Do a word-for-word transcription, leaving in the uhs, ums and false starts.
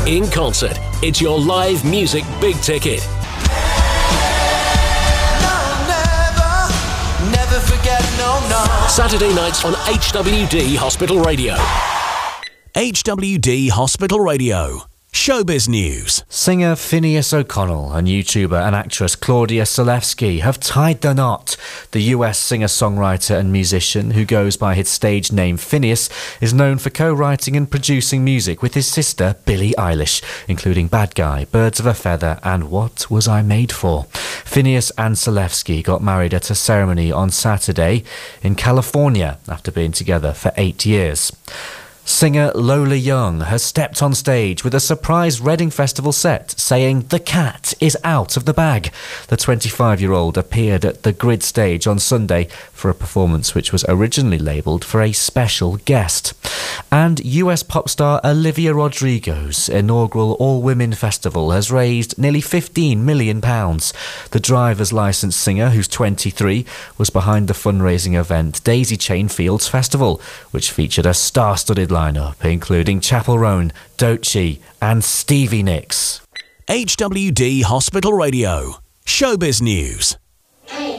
in concert. It's your live music big ticket. Never forget, no, no. Saturday nights on H W D Hospital Radio. H W D Hospital Radio. Showbiz News. Singer Phineas O'Connell and YouTuber and actress Claudia Zalewski have tied the knot. The U S singer-songwriter and musician, who goes by his stage name Phineas, is known for co-writing and producing music with his sister Billie Eilish, including Bad Guy, Birds of a Feather and What Was I Made For? Phineas and Zalewski got married at a ceremony on Saturday in California after being together for eight years. Singer Lola Young has stepped on stage with a surprise Reading Festival set saying the cat is out of the bag. The twenty-five-year-old appeared at the Grid stage on Sunday for a performance which was originally labelled for a special guest. And U S pop star Olivia Rodrigo's inaugural all-women festival has raised nearly fifteen million pounds. The driver's licensed singer, who's twenty-three, was behind the fundraising event Daisy Chain Fields Festival, which featured a star-studded lineup including Chappell Roan, Doechii and Stevie Nicks. H W D Hospital Radio. Showbiz News.